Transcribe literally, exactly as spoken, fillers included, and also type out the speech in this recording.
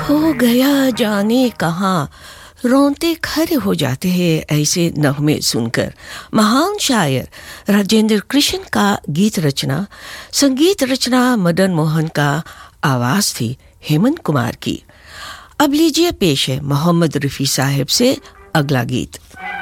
खो गया जाने कहाँ, रोंते खड़े हो जाते हैं ऐसे नगमे सुनकर। महान शायर राजेंद्र कृष्ण का गीत रचना, संगीत रचना मदन मोहन का, आवाज़ थी हेमंत कुमार की। अब लीजिए पेश है मोहम्मद रफ़ी साहब से अगला गीत।